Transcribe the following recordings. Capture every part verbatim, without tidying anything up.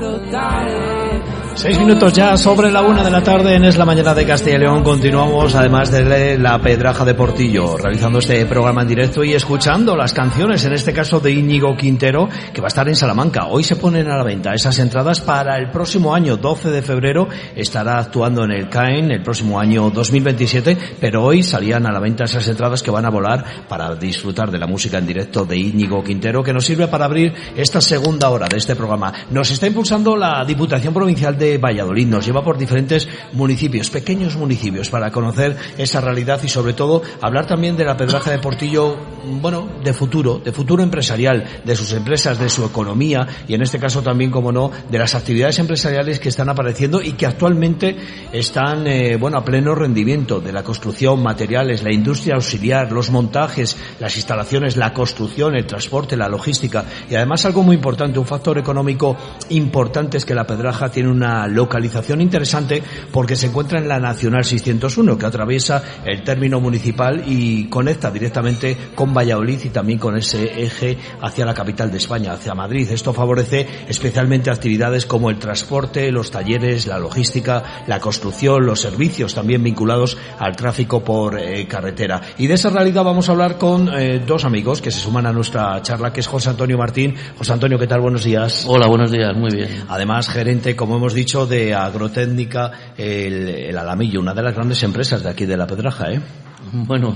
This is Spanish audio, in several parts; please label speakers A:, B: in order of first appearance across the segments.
A: Seis minutos ya sobre la una de la tarde en Es la Mañana de Castilla y León. Continuamos además de la Pedraja de Portillo, realizando este programa en directo y escuchando las canciones, en este caso de Íñigo Quintero, que va a estar en Salamanca. Hoy se ponen a la venta esas entradas para el próximo año, doce de febrero, estará actuando en el CAEN el próximo año dos mil veintisiete, pero hoy salían a la venta esas entradas que van a volar para disfrutar de la música en directo de Íñigo Quintero, que nos sirve para abrir esta segunda hora de este programa. Nos está impulsando la Diputación Provincial de Valladolid, nos lleva por diferentes municipios, pequeños municipios, para conocer esa realidad y sobre todo hablar también de la Pedraja de Portillo, bueno, de futuro, de futuro empresarial, de sus empresas, de su economía y en este caso también, como no, de las actividades empresariales que están apareciendo y que actualmente están, eh, bueno, a pleno rendimiento, de la construcción, materiales, la industria auxiliar, los montajes, las instalaciones, la construcción, el transporte, la logística y además algo muy importante, un factor económico importante es que la Pedraja tiene una localización interesante porque se encuentra en la Nacional seiscientos uno, que atraviesa el término municipal y conecta directamente con Valladolid y también con ese eje hacia la capital de España, hacia Madrid. Esto favorece especialmente actividades como el transporte, los talleres, la logística, la construcción, los servicios también vinculados al tráfico por eh, carretera. Y de esa realidad vamos a hablar con eh, dos amigos que se suman a nuestra charla, que es José Antonio Martín. José Antonio, ¿qué tal? Buenos días.
B: Hola, buenos días, muy bien.
A: Además, gerente, como hemos dicho, de Agrotécnica el, el Alamillo, una de las grandes empresas de aquí de la Pedraja, ¿eh?
B: Bueno,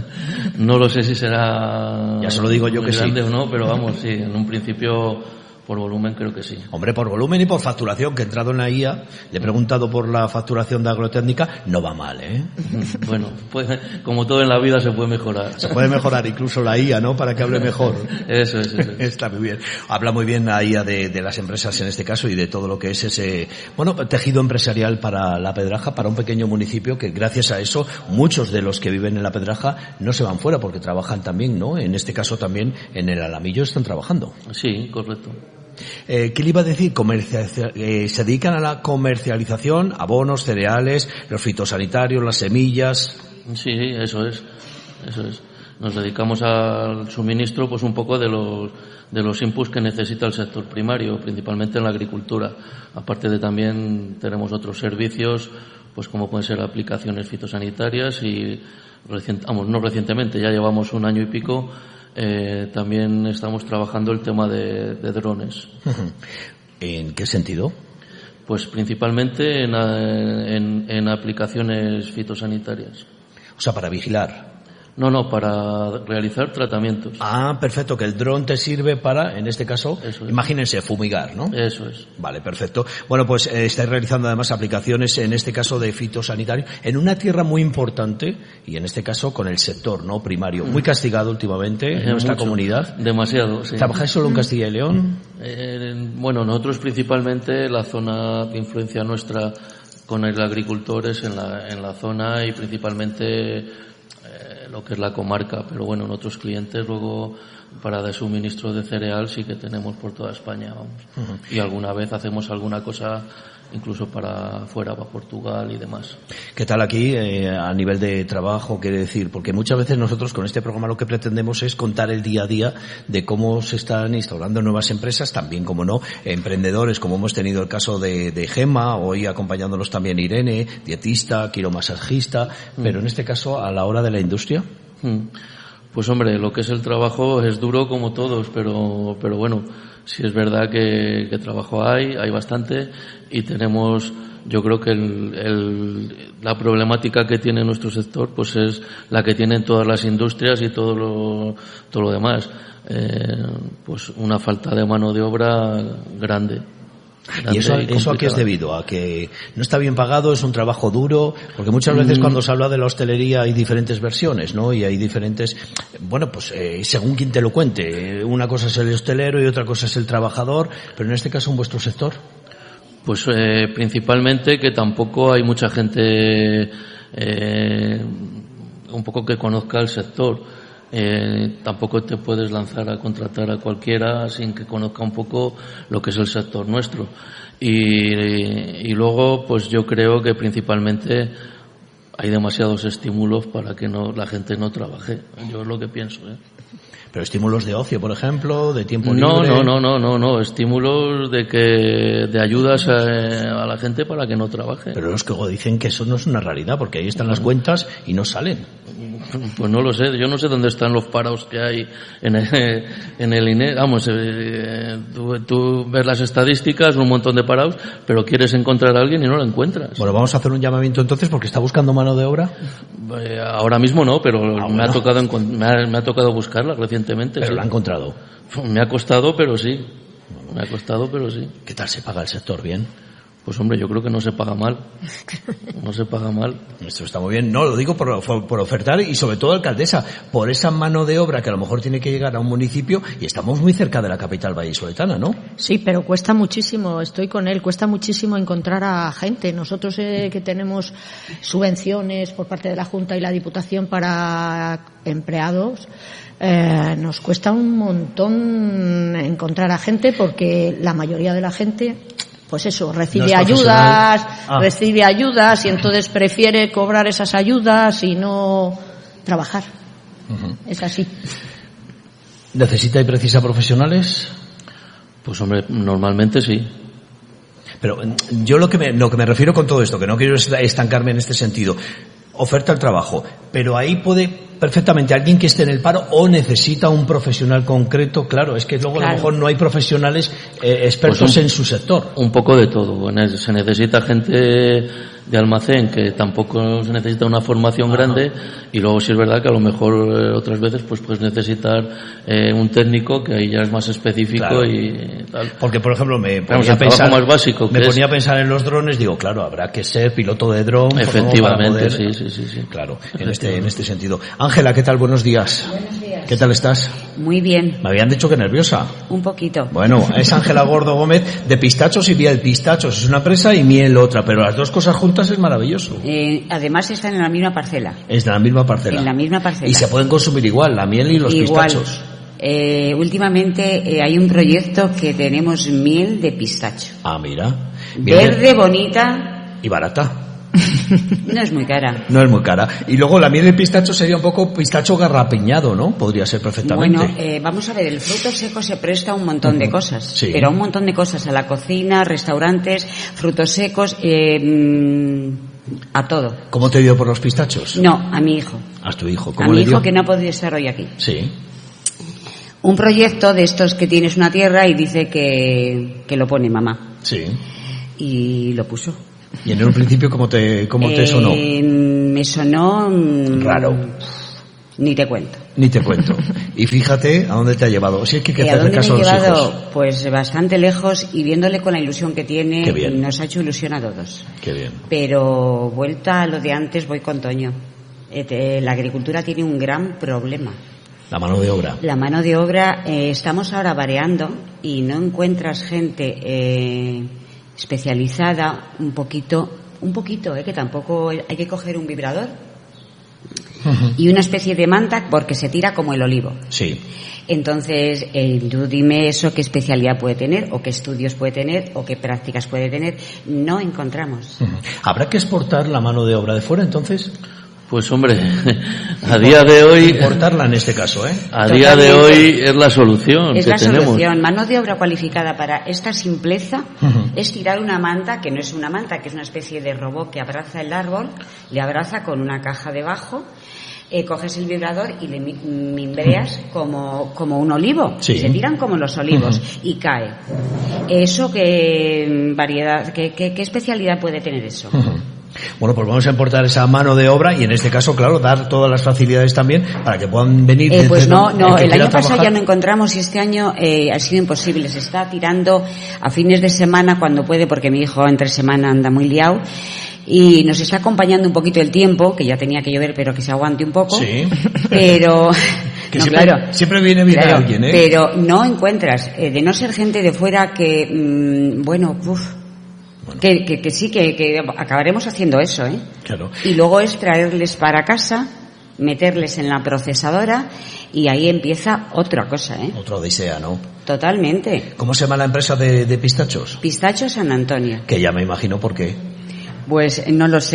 B: no lo sé si será
A: ya se lo digo yo que
B: grande
A: sí
B: o no, pero vamos, sí, en un principio por volumen creo que sí.
A: Hombre, por volumen y por facturación, que he entrado en la I A, le he preguntado por la facturación de Agrotécnica, no va mal, ¿eh?
B: Bueno, pues como todo en la vida se puede mejorar.
A: Se puede mejorar incluso la I A, ¿no? Para que hable mejor.
B: Eso es, eso es.
A: Está muy bien. Habla muy bien la I A de, de las empresas en este caso y de todo lo que es ese, bueno, tejido empresarial para la Pedraja, para un pequeño municipio que gracias a eso muchos de los que viven en la Pedraja no se van fuera porque trabajan también, ¿no? En este caso también en el Alamillo están trabajando.
B: Sí, correcto.
A: Eh, ¿Qué le iba a decir? Comercia- eh, se dedican a la comercialización, abonos, cereales, los fitosanitarios, las semillas.
B: Sí, eso es, eso es. Nos dedicamos al suministro, pues un poco de los de los inputs que necesita el sector primario, principalmente en la agricultura. Aparte de también tenemos otros servicios, pues como pueden ser aplicaciones fitosanitarias y recient, vamos, no recientemente, ya llevamos un año y pico. Eh, también estamos trabajando el tema de, de drones.
A: ¿En qué sentido?
B: Pues principalmente en, en, en aplicaciones fitosanitarias.
A: O sea, para vigilar.
B: No, no, para realizar tratamientos.
A: Ah, perfecto, que el dron te sirve para, en este caso,
B: Eso es.
A: Imagínense, fumigar, ¿no?
B: Eso es.
A: Vale, perfecto. Bueno, pues eh, estáis realizando además aplicaciones, en este caso de fitosanitario, en una tierra muy importante, y en este caso con el sector, ¿no? Primario. Muy castigado últimamente en
B: Eh,
A: nuestra
B: mucho.
A: comunidad.
B: Demasiado, sí.
A: ¿Trabajáis solo en Castilla y León?
B: Eh, bueno, nosotros principalmente la zona de influencia nuestra con el agricultor es en la, en la zona y principalmente lo que es la comarca, pero bueno, en otros clientes luego para de suministro de cereal sí que tenemos por toda España, vamos. Uh-huh. Y alguna vez hacemos alguna cosa incluso para afuera, para Portugal y demás.
A: ¿Qué tal aquí eh, a nivel de trabajo? Quiere decir, porque muchas veces nosotros con este programa lo que pretendemos es contar el día a día de cómo se están instaurando nuevas empresas, también, como no, emprendedores, como hemos tenido el caso de, de Gema, hoy acompañándonos también Irene, dietista, quiromasajista, mm. pero en este caso a la hora de la industria.
B: Mm. Pues hombre, lo que es el trabajo es duro como todos, pero, pero bueno, sí es verdad que, que trabajo hay, hay bastante y tenemos, yo creo que el, el, la problemática que tiene nuestro sector pues es la que tienen todas las industrias y todo lo, todo lo demás, eh, pues una falta de mano de obra grande.
A: ¿Y eso, eso a qué es debido? ¿A que no está bien pagado, es un trabajo duro? Porque muchas veces cuando se habla de la hostelería hay diferentes versiones, ¿no? Y hay diferentes, bueno, pues eh, según quien te lo cuente. Una cosa es el hostelero y otra cosa es el trabajador, pero en este caso en vuestro sector.
B: Pues eh, principalmente que tampoco hay mucha gente eh, un poco que conozca el sector. Eh, tampoco te puedes lanzar a contratar a cualquiera sin que conozca un poco lo que es el sector nuestro y, y luego pues yo creo que principalmente hay demasiados estímulos para que no la gente no trabaje. Yo es lo que pienso, ¿eh?
A: Pero estímulos de ocio, por ejemplo, de tiempo libre.
B: No, no, no, no, no, no, estímulos de que de ayudas a, a la gente para que no trabaje.
A: Pero los que dicen que eso no es una realidad, porque ahí están las cuentas y no salen.
B: Pues no lo sé, yo no sé dónde están los parados que hay en el, en el I N E. Vamos, eh, tú, tú ves las estadísticas, un montón de parados, pero quieres encontrar a alguien y no lo encuentras.
A: Bueno, vamos a hacer un llamamiento entonces, porque está buscando mano de obra.
B: Eh, ahora mismo no, pero
A: ah,
B: me,
A: bueno.
B: ha tocado, me, ha, me ha tocado buscarla recientemente.
A: Pero
B: sí.
A: la ha encontrado.
B: Me ha costado, pero sí. Me ha costado, pero sí.
A: ¿Qué tal se paga el sector? ¿Bien?
B: Pues hombre, yo creo que no se paga mal. No se paga mal.
A: Esto está muy bien. No, lo digo por, por ofertar y sobre todo, alcaldesa, por esa mano de obra que a lo mejor tiene que llegar a un municipio y estamos muy cerca de la capital vallisoletana, ¿no?
C: Sí, pero cuesta muchísimo, estoy con él, cuesta muchísimo encontrar a gente. Nosotros eh, que tenemos subvenciones por parte de la Junta y la Diputación para empleados, eh, nos cuesta un montón encontrar a gente porque la mayoría de la gente... Pues eso, recibe
A: no es
C: ayudas,
A: ah.
C: recibe ayudas y entonces prefiere cobrar esas ayudas y no trabajar. Uh-huh. Es así.
A: ¿Necesita y precisa profesionales?
B: Pues hombre, normalmente sí.
A: Pero yo lo que me, lo que me refiero con todo esto, que no quiero estancarme en este sentido, oferta el trabajo, pero ahí puede perfectamente alguien que esté en el paro o necesita un profesional concreto. Claro, es que luego claro. a lo mejor no hay profesionales eh, expertos pues un, en su sector.
B: Un poco de todo. Se necesita gente de almacén, que tampoco se necesita una formación Ajá. grande, y luego sí es verdad que a lo mejor eh, otras veces pues puedes necesitar eh, un técnico que ahí ya es más específico claro. y tal.
A: Porque por ejemplo me ponía a pensar
B: más básico,
A: me
B: ponía
A: es... a pensar en los drones, digo claro, habrá que ser piloto de dron.
B: Efectivamente,
A: poder...
B: sí, sí, sí, sí.
A: Claro, en este en este sentido. Ángela, ¿qué tal? Buenos días.
D: Buenos días.
A: ¿Qué tal estás?
D: Muy bien.
A: Me habían dicho que nerviosa.
D: Un poquito.
A: Bueno, es Ángela Gordo Gómez de Pistachos y Miel. Pistachos es una empresa y Miel otra, pero las dos cosas juntas es maravilloso.
D: Eh, además están en la misma parcela.
A: Es de la misma parcela.
D: En la misma parcela.
A: Y se pueden consumir igual, la miel y los
D: igual.
A: pistachos.
D: Eh, últimamente eh, hay un proyecto que tenemos miel de pistacho.
A: Ah, mira.
D: Miel Verde, de... bonita.
A: Y barata.
D: No es muy cara.
A: No es muy cara. Y luego la miel de pistacho sería un poco pistacho garrapiñado, ¿no? Podría ser perfectamente.
D: Bueno, eh, vamos a ver, el fruto seco se presta a un montón uh-huh. de cosas.
A: Sí.
D: Pero a un montón de cosas, a la cocina, restaurantes, frutos secos, eh, a todo.
A: ¿Cómo te dio por los pistachos?
D: No, a mi hijo.
A: ¿A tu hijo? ¿Cómo
D: a mi
A: le
D: hijo
A: dio?
D: Que no ha podido estar hoy aquí.
A: Sí.
D: Un proyecto de estos que tienes una tierra y dice que, que lo pone mamá.
A: Sí.
D: Y lo puso.
A: ¿Y en un principio cómo te, cómo te sonó?
D: Eh, me sonó...
A: Raro.
D: Ni te cuento.
A: Ni te cuento. Y fíjate a dónde te ha llevado. Si es que hay que hacerle caso a los
D: llevado?
A: hijos.
D: Pues bastante lejos y viéndole con la ilusión que tiene,
A: Qué bien.
D: Nos ha hecho ilusión a todos.
A: Qué bien.
D: Pero vuelta a lo de antes, voy con Toño. Eh, la agricultura tiene un gran problema.
A: La mano de obra.
D: La mano de obra, eh, estamos ahora variando y no encuentras gente... Eh, especializada un poquito, un poquito, ¿eh? Que tampoco hay que coger un vibrador uh-huh. y una especie de manta porque se tira como el olivo.
A: Sí.
D: Entonces, eh, tú dime eso, qué especialidad puede tener, o qué estudios puede tener, o qué prácticas puede tener. No encontramos.
A: Uh-huh. ¿Habrá que exportar la mano de obra de fuera entonces?
B: Pues hombre, a día de hoy...
A: Importarla en este caso, ¿eh?
B: A día de hoy es la solución
D: Es
B: que
D: la
B: tenemos.
D: solución. Mano de obra cualificada para esta simpleza uh-huh. es tirar una manta, que no es una manta, que es una especie de robot que abraza el árbol, le abraza con una caja debajo, eh, coges el vibrador y le mimbreas uh-huh. como, como un olivo.
A: Sí.
D: Se tiran como los olivos uh-huh. y cae. ¿Eso qué variedad, qué, qué, qué especialidad puede tener eso?
A: Uh-huh. Bueno, pues vamos a importar esa mano de obra y en este caso, claro, dar todas las facilidades también para que puedan venir.
D: Eh, pues no, no, el, el año pasado ya no encontramos y este año eh, ha sido imposible. Se está tirando a fines de semana cuando puede, porque mi hijo entre semana anda muy liado. Y nos está acompañando un poquito el tiempo, que ya tenía que llover, pero que se aguante un poco.
A: Sí.
D: Pero...
A: que
D: no,
A: siempre,
D: claro,
A: siempre viene bien
D: claro,
A: alguien, ¿eh?
D: Pero no encuentras, eh, de no ser gente de fuera que, mmm, bueno, uff... Bueno. Que, que, que sí, que, que acabaremos haciendo eso, ¿eh?
A: Claro.
D: Y luego es traerles para casa, meterles en la procesadora y ahí empieza otra cosa, ¿eh?
A: Otra odisea, ¿no?
D: Totalmente.
A: ¿Cómo se llama la empresa de, de pistachos?
D: Pistachos San Antonio.
A: Que ya me imagino por qué.
D: Pues no lo sé.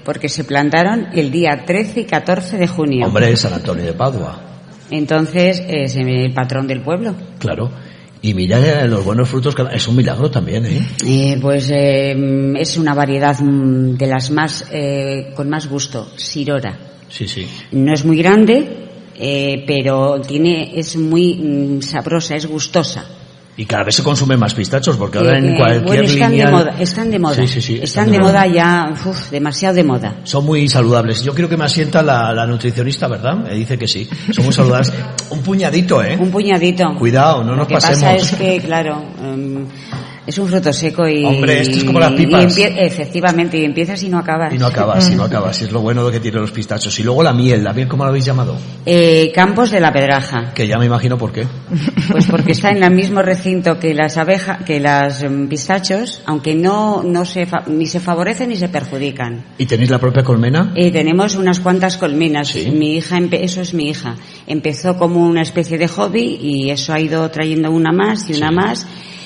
D: porque se plantaron el día trece y catorce de junio.
A: Hombre, San Antonio de Padua.
D: Entonces, es el patrón del pueblo.
A: Claro. Y mira los buenos frutos, que es un milagro también, ¿eh?
D: eh pues eh, es una variedad de las más, eh, con más gusto, Sirora.
A: Sí, sí.
D: No es muy grande, eh, pero tiene, es muy mm, sabrosa, es gustosa.
A: Y cada vez se consumen más pistachos, porque ahora en
D: eh,
A: cualquier
D: bueno, están
A: línea...
D: de moda, están de moda.
A: Sí, sí, sí,
D: están,
A: están
D: de,
A: de
D: moda,
A: moda
D: ya, uf, demasiado de moda.
A: Son muy saludables. Yo creo que me asienta la, la nutricionista, ¿verdad? Me dice que sí. Son muy saludables. Un puñadito, ¿eh?
D: Un puñadito.
A: Cuidado, no nos pasemos.
D: Lo que pasa es que, claro, um, es un fruto seco y...
A: Hombre, esto es como las pipas.
D: Y empie- efectivamente, y empiezas y no acabas.
A: Y no acabas, y no acabas. Y es lo bueno de que tienen los pistachos. Y luego la miel. ¿La miel cómo la habéis llamado?
D: Eh, Campos de la Pedraja.
A: Que ya me imagino por qué.
D: Pues porque está en el mismo recinto que las abejas, que las um, pistachos, aunque no, no se, fa- ni se favorecen ni se perjudican.
A: ¿Y tenéis la propia colmena?
D: Eh, tenemos unas cuantas colmenas.
A: Sí.
D: Mi hija, empe- eso es mi hija. Empezó como una especie de hobby y eso ha ido trayendo una más y una
A: Sí.
D: más.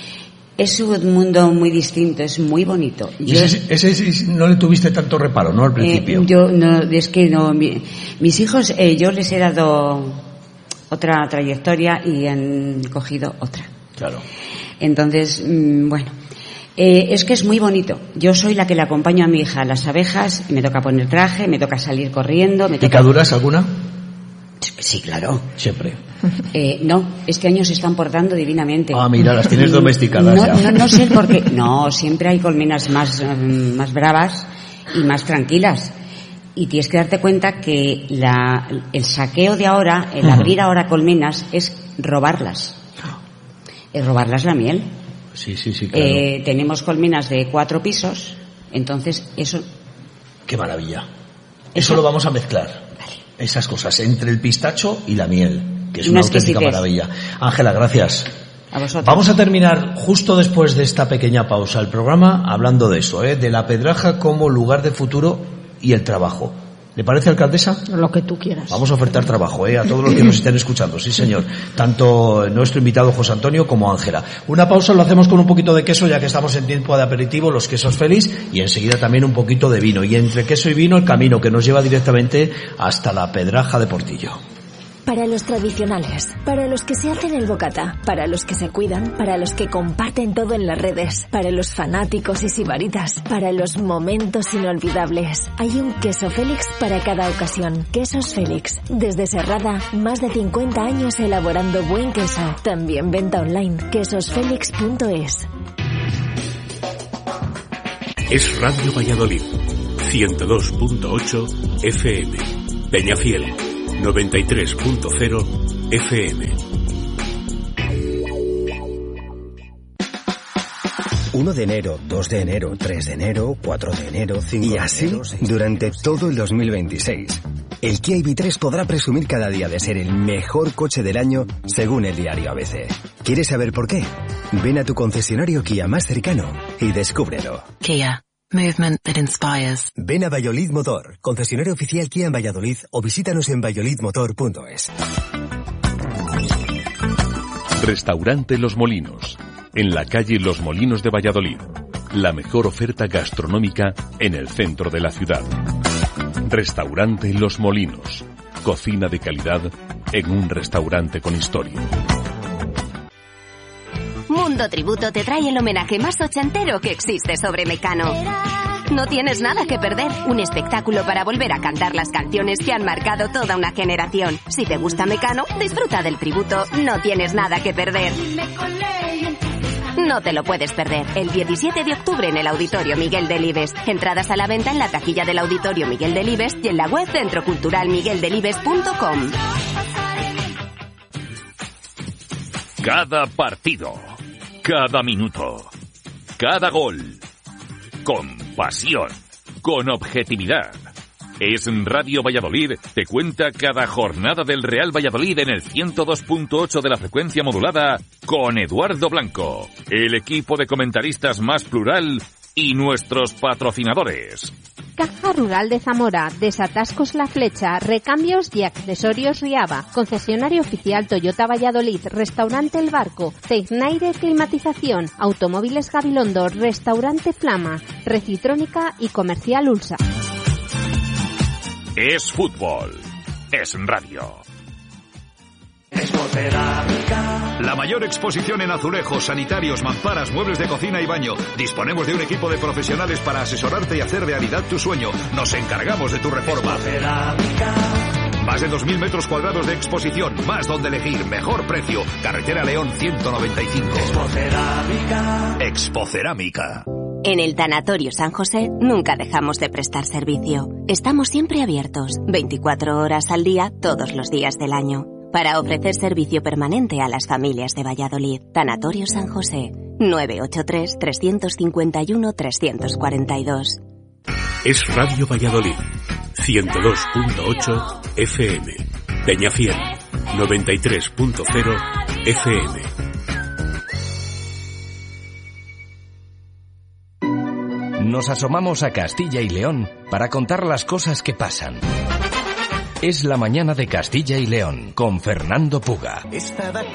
D: Es un mundo muy distinto, es muy bonito.
A: Y ese, ese, ese no le tuviste tanto reparo, ¿no? Al principio.
D: Eh, yo no, es que no, mi- mis hijos, eh, yo les he dado otra trayectoria y han cogido otra.
A: Claro.
D: Entonces, mmm, bueno, eh, es que es muy bonito. Yo soy la que le acompaño a mi hija a las abejas, me toca poner traje, me toca salir corriendo, me toca...
A: ¿Picaduras alguna?
D: Sí, claro.
A: Siempre.
D: Eh, no, este año se están portando divinamente.
A: Ah, mira, las tienes domesticadas
D: no,
A: ya.
D: No, no sé por qué. No, siempre hay colmenas más, um, más bravas y más tranquilas. Y tienes que darte cuenta que la, el saqueo de ahora, el
A: Ujú.
D: abrir ahora colmenas, es robarlas. Es robarlas la miel.
A: Sí, sí, sí, claro.
D: Eh, tenemos colmenas de cuatro pisos, entonces eso...
A: Qué maravilla. Eso,
D: Eso-
A: lo vamos a mezclar.
D: Vale.
A: Esas cosas, entre el pistacho y la miel, que es
D: Una
A: una auténtica
D: exquisitez.
A: maravilla. Ángela, gracias.
D: A vosotros.
A: Vamos a terminar justo después de esta pequeña pausa el programa hablando de eso, ¿eh? De la Pedraja como lugar de futuro y el trabajo. ¿Le parece, alcaldesa?
C: Lo que tú quieras.
A: Vamos a ofertar trabajo, ¿eh? A todos los que nos estén escuchando, sí señor. Tanto nuestro invitado José Antonio como Ángela. Una pausa, lo hacemos con un poquito de queso ya que estamos en tiempo de aperitivo, los quesos feliz, y enseguida también un poquito de vino. Y entre queso y vino el camino que nos lleva directamente hasta la Pedraja de Portillo.
E: Para los tradicionales, para los que se hacen el bocata, para los que se cuidan, para los que comparten todo en las redes, para los fanáticos y sibaritas, para los momentos inolvidables. Hay un queso Félix para cada ocasión. Quesos Félix. Desde Serrada, más de cincuenta años elaborando buen queso. También venta online. quesos félix punto es.
F: Es Radio Valladolid, ciento dos punto ocho F M. Peñafiel, noventa y tres punto cero F M.
G: uno de enero, dos de enero, tres de enero, cuatro de enero, cinco de enero... Y así durante todo el dos mil veintiséis. El Kia I V tres podrá presumir cada día de ser el mejor coche del año según el diario A B C. ¿Quieres saber por qué? Ven a tu concesionario Kia más cercano y descúbrelo.
H: Kia. Movement that inspires.
G: Ven a Valladolid Motor, concesionario oficial Kia en Valladolid, o visítanos en valladolid motor punto es.
I: Restaurante Los Molinos, en la calle Los Molinos de Valladolid. La mejor oferta gastronómica en el centro de la ciudad. Restaurante Los Molinos, cocina de calidad en un restaurante con historia.
J: Mundo Tributo te trae el homenaje más ochentero que existe sobre Mecano. No tienes nada que perder. Un espectáculo para volver a cantar las canciones que han marcado toda una generación. Si te gusta Mecano, disfruta del tributo. No tienes nada que perder. No te lo puedes perder. El diecisiete de octubre en el Auditorio Miguel Delibes. Entradas a la venta en la taquilla del Auditorio Miguel Delibes y en la web centro cultural miguel delibes punto com.
K: Cada partido, cada minuto, cada gol, con pasión, con objetividad. Es Radio Valladolid, te cuenta cada jornada del Real Valladolid en el ciento dos punto ocho de la frecuencia modulada con Eduardo Blanco, el equipo de comentaristas más plural y nuestros patrocinadores.
L: Caja Rural de Zamora, Desatascos La Flecha, Recambios y Accesorios Riaba, concesionario oficial Toyota Valladolid, Restaurante El Barco, Tecnaire Climatización, Automóviles Gabilondo, Restaurante Flama, Recitrónica y Comercial Ulsa.
K: Es fútbol. Es radio.
M: Expocerámica. La mayor exposición en azulejos, sanitarios, mamparas, muebles de cocina y baño. Disponemos de un equipo de profesionales para asesorarte y hacer realidad tu sueño. Nos encargamos de tu reforma. Más de dos mil metros cuadrados de exposición, más donde elegir, mejor precio. Carretera León ciento noventa y cinco. Expocerámica. Expocerámica.
J: En el Tanatorio San José nunca dejamos de prestar servicio. Estamos siempre abiertos, veinticuatro horas al día, todos los días del año, para ofrecer servicio permanente a las familias de Valladolid. Tanatorio San José, nueve ocho tres, tres cinco uno, tres cuatro dos.
F: Es Radio Valladolid, ciento dos punto ocho F M. Peñafiel, noventa y tres punto cero F M.
G: Nos asomamos a Castilla y León para contar las cosas que pasan. Es la mañana de Castilla y León con Fernando Puga.